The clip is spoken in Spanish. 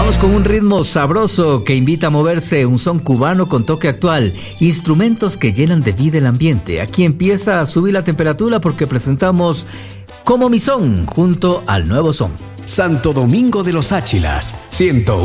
Vamos con un ritmo sabroso que invita a moverse, un son cubano con toque actual, instrumentos que llenan de vida el ambiente. Aquí empieza a subir la temperatura porque presentamos Como mi son junto al nuevo son. Santo Domingo de los Áchilas, 101.